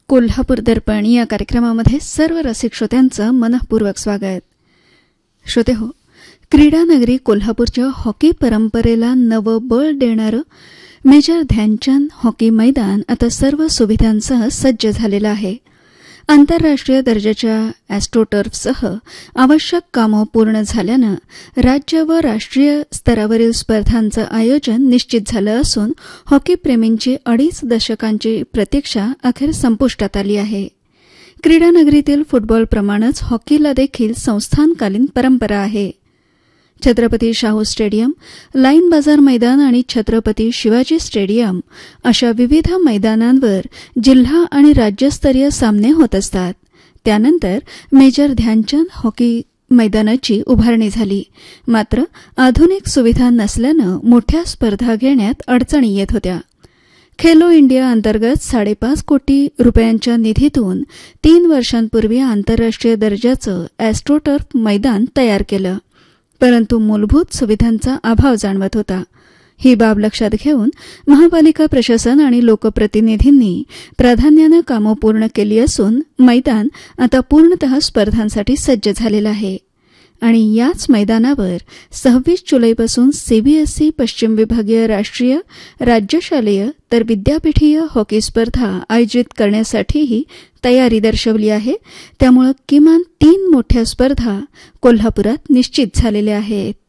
कोल्हापूर दर्पण या कार्यक्रमामध्ये सर्व रसिक श्रोत्यांचं मनःपूर्वक स्वागत. श्रोतेहो, क्रीडानगरी कोल्हापूरच्या हॉकी परंपरेला नवं बळ देणारं मेजर ध्यानचंद हॉकी मैदान आता सर्व सुविधांसह सज्ज झालेलं आहे. आंतरराष्ट्रीय दर्जाच्या ॲस्ट्रोटर्फसह आवश्यक कामं पूर्ण झाल्यानं राज्य व राष्ट्रीय स्तरावरील स्पर्धांचं आयोजन निश्चित झालं असून हॉकीप्रेमींची 2.5 दशकांची प्रतीक्षा अखेर संपुष्टात आली आहे. क्रीडानगरीतील फुटबॉलप्रमाणेच हॉकीला देखील संस्थानकालीन परंपरा आहे. छत्रपती शाहू स्टेडियम, लाईन बाजार मैदान आणि छत्रपती शिवाजी स्टेडियम अशा विविध मैदानांवर जिल्हा आणि राज्यस्तरीय सामने होत असतात. त्यानंतर मेजर ध्यानचंद हॉकी मैदानाची उभारणी झाली. मात्र आधुनिक सुविधा नसल्यानं मोठ्या स्पर्धा घेण्यात अडचणी येत होत्या. खेलो इंडिया अंतर्गत 5.5 कोटी रुपयांच्या निधीतून 3 वर्षांपूर्वी आंतरराष्ट्रीय दर्जाचं ॲस्ट्रोटर्फ मैदान तयार केलं, परंतु मूलभूत सुविधांचा अभाव जाणवत होता. ही बाब लक्षात घेऊन महापालिका प्रशासन आणि लोकप्रतिनिधींनी प्राधान्यानं कामं पूर्ण केली असून मैदान आता पूर्णतः स्पर्धांसाठी सज्ज झालेलं आहे. आणि याच मैदानावर 26 जुलैपासून सीबीएसई पश्चिम विभागीय राष्ट्रीय, राज्यशालेय तर विद्यापीठीय हॉकी स्पर्धा आयोजित करण्यासाठीही तयारी दर्शवली आहे. त्यामुळे किमान 3 मोठ्या स्पर्धा कोल्हापुरात निश्चित झालेल्या आहेत.